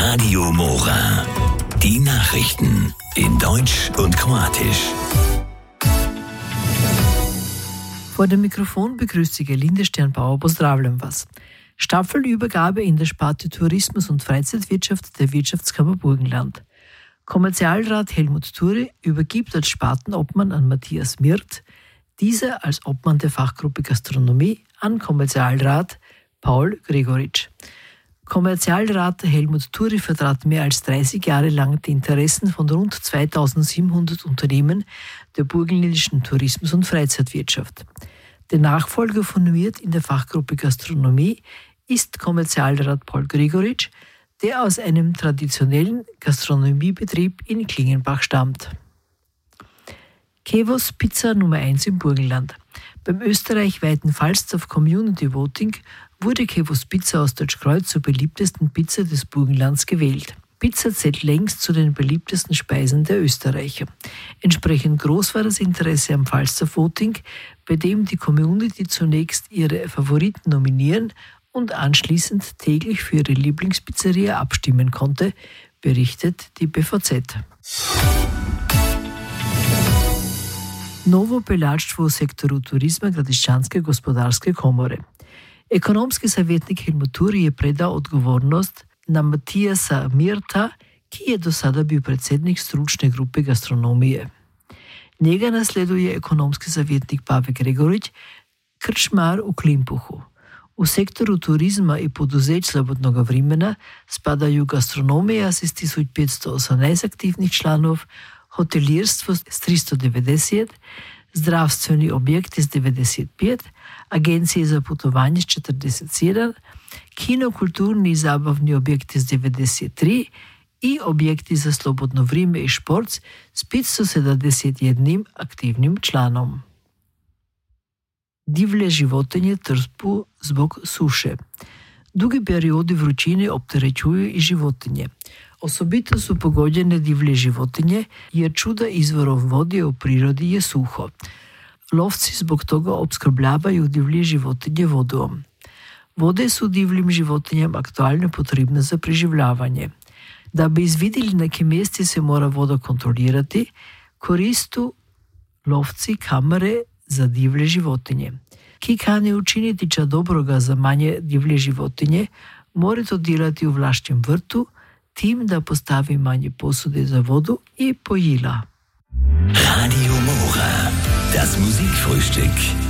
Radio Mora. Die Nachrichten in Deutsch und Kroatisch. Vor dem Mikrofon begrüßt Sie Gerlinde Sternbauer. Pozdravljam vas. Staffelübergabe in der Sparte Tourismus und Freizeitwirtschaft der Wirtschaftskammer Burgenland. Kommerzialrat Helmut Thuri übergibt als Spartenobmann an Matthias Mirth, dieser als Obmann der Fachgruppe Gastronomie an Kommerzialrat Paul Gregoritsch. Kommerzialrat Helmut Thuri vertrat mehr als 30 Jahre lang die Interessen von rund 2700 Unternehmen der burgenländischen Tourismus- und Freizeitwirtschaft. Der Nachfolger von Mirth in der Fachgruppe Gastronomie ist Kommerzialrat Paul Gregoritsch, der aus einem traditionellen Gastronomiebetrieb in Klingenbach stammt. Kevos Pizza Nummer 1 im Burgenland. Beim österreichweiten Falstaff Community Voting wurde Kevos Pizza aus Deutschkreuz zur beliebtesten Pizza des Burgenlands gewählt. Pizza zählt längst zu den beliebtesten Speisen der Österreicher. Entsprechend groß war das Interesse am Falstaff Voting, bei dem die Community zunächst ihre Favoriten nominieren und anschließend täglich für ihre Lieblingspizzeria abstimmen konnte, berichtet die BVZ. Novo Pelarstvo u sektoru turizma Gradišćanske gospodarske komore. Ekonomski savjetnik Helmut Thuri je predao odgovornost na Matthiasa Mirtha, ki je do sada bio predsjednik stručne grupe gastronomije. Njega nasleduje ekonomski savjetnik Pavel Gregorić, krčmar u Klimpuhu. U sektoru turizma i poduzeć slobodnog vremena spadaju gastronomija s 1518 aktivnih članov, hotelirstvo s 390, zdravstveni objekti s 95, agencije za putovanje s 47, kino, kulturni i zabavni objekti s 93 i objekti za slobodno vrijeme i šport s 571 aktivnim članom. Divlje životinje trpu zbog suše. Dugi periodi vrućine opterećuju i životinje. Osobito su pogođene divlje životinje jer čuda izvorov vode u prirodi je suho. Lovci zbog toga opskrbljavaju divlje životinje vodom. Vode su divljim životinjama aktualno potrebne za preživljavanje. Da bi izvidjeli na kim mjesti se mora voda kontrolirati, koristu lovci kamere za divlje životinje. Ki kane učiniti ča dobroga za manje divlje životinje, mora to delati u vlašćem vrtu, tim da postavi manje posude za vodu i pojila. Radio Mora, das Musikfrühstück.